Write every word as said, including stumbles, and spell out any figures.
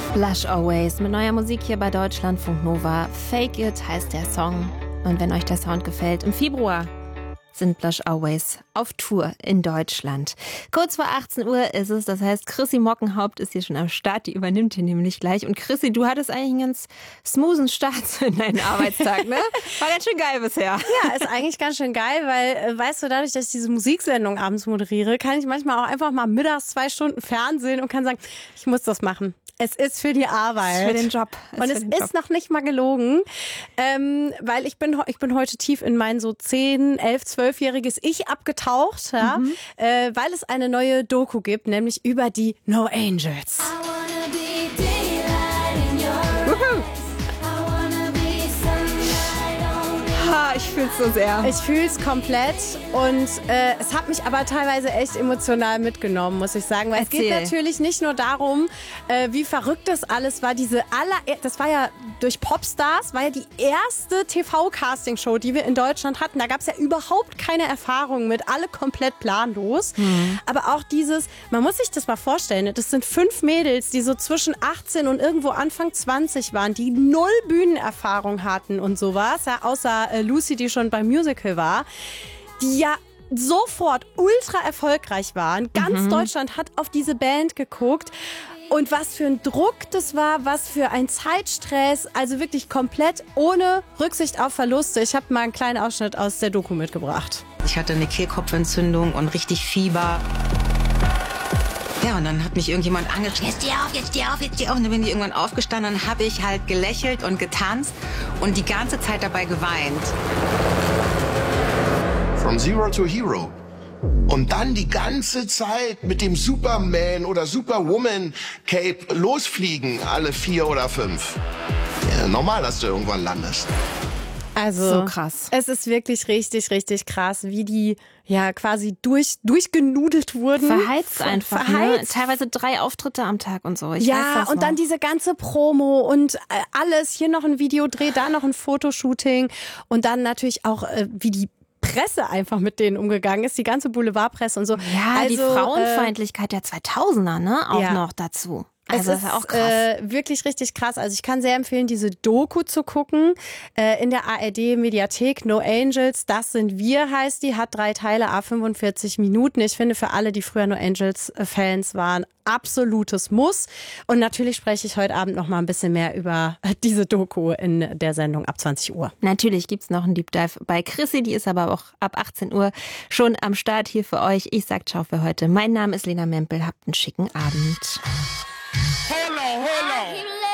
Blush Always mit neuer Musik hier bei Deutschlandfunk Nova. Fake It heißt der Song. Und wenn euch der Sound gefällt, im Februar sind Blush Always auf Tour in Deutschland. Kurz vor achtzehn Uhr ist es, das heißt, Chrissy Mockenhaupt ist hier schon am Start, die übernimmt hier nämlich gleich. Und Chrissy, du hattest eigentlich einen ganz smoothen Start in deinen Arbeitstag, ne? War ganz schön geil bisher. Ja, ist eigentlich ganz schön geil, weil, weißt du, dadurch, dass ich diese Musiksendung abends moderiere, kann ich manchmal auch einfach mal mittags zwei Stunden Fernsehen und kann sagen, ich muss das machen. Es ist für die Arbeit. Es ist für den Job. Es und es ist Job. Noch nicht mal gelogen, ähm, weil ich bin, ich bin heute tief in mein so zehn, elf, zwölfjähriges Ich abgetaucht, ja, mhm. äh, weil es eine neue Doku gibt, nämlich über die No Angels. Ich fühl's so sehr. Ich fühl's komplett und äh, es hat mich aber teilweise echt emotional mitgenommen, muss ich sagen. Weil Erzähl. Es geht natürlich nicht nur darum, äh, wie verrückt das alles war. Diese aller, das war ja durch Popstars, war ja die erste T V-Casting-Show, die wir in Deutschland hatten. Da gab's ja überhaupt keine Erfahrung mit, alle komplett planlos. Mhm. Aber auch dieses, man muss sich das mal vorstellen, das sind fünf Mädels, die so zwischen achtzehn und irgendwo Anfang zwanzig waren, die null Bühnenerfahrung hatten und sowas, ja, außer äh, Lucy, die schon beim Musical war, die ja sofort ultra erfolgreich waren. Ganz mhm. Deutschland hat auf diese Band geguckt. Und was für ein Druck das war, was für ein Zeitstress, also wirklich komplett ohne Rücksicht auf Verluste. Ich habe mal einen kleinen Ausschnitt aus der Doku mitgebracht. Ich hatte eine Kehlkopfentzündung und richtig Fieber. Ja, und dann hat mich irgendjemand angeschrien, jetzt steh auf, jetzt steh auf, jetzt steh auf. Und dann bin ich irgendwann aufgestanden und habe ich halt gelächelt und getanzt und die ganze Zeit dabei geweint. From Zero to Hero. Und dann die ganze Zeit mit dem Superman oder Superwoman Cape losfliegen, alle vier oder fünf. Ja, normal, dass du irgendwann landest. Also, so krass. Es ist wirklich richtig, richtig krass, wie die ja quasi durch, durchgenudelt wurden. Verheizt einfach. Verheizt. Ne? Teilweise drei Auftritte am Tag und so. Ich ja, weiß das und noch. dann diese ganze Promo und äh, alles. Hier noch ein Videodreh, da noch ein Fotoshooting. Und dann natürlich auch, äh, wie die Presse einfach mit denen umgegangen ist. Die ganze Boulevardpresse und so. Ja, also, die Frauenfeindlichkeit äh, der zweitausender, ne? Auch ja. noch dazu. Also es ist, das ist auch krass. Äh, wirklich richtig krass. Also ich kann sehr empfehlen, diese Doku zu gucken äh, in der A R D-Mediathek. No Angels, das sind wir, heißt die. Hat drei Teile, à fünfundvierzig Minuten. Ich finde, für alle, die früher No Angels-Fans waren, absolutes Muss. Und natürlich spreche ich heute Abend noch mal ein bisschen mehr über diese Doku in der Sendung ab zwanzig Uhr. Natürlich gibt's noch einen Deep Dive bei Chrissy. Die ist aber auch ab achtzehn Uhr schon am Start hier für euch. Ich sag ciao für heute. Mein Name ist Lena Mempel. Habt einen schicken Abend.